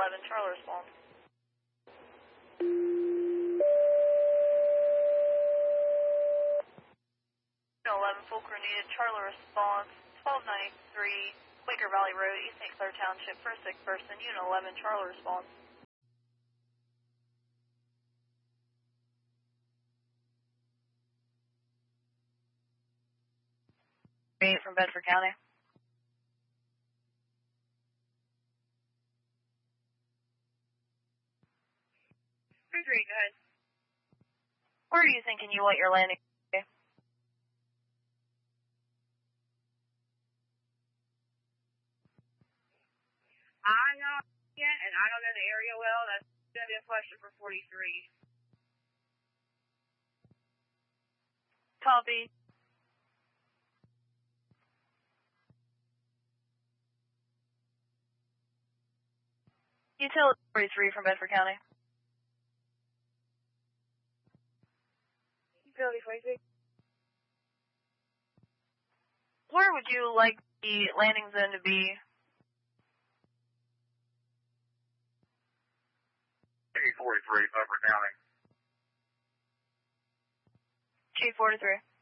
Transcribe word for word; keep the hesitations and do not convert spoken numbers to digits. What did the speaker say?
eleven, Charlie response. eleven, full crew needed, Charlie response, twelve ninety-three, Quaker Valley Road, East Saint Clair Township, for a sick person, Unit eleven, Charlie response. eight from Bedford County. three three, go ahead. Where are you thinking you want your landing? I'm not yet, and I don't know the area well. That's going to be a question for forty-three. Copy. Utility forty-three from Bedford County. Utility forty-three. Where would you like the landing zone to be? Chief forty-three, Bedford County. Chief forty-three.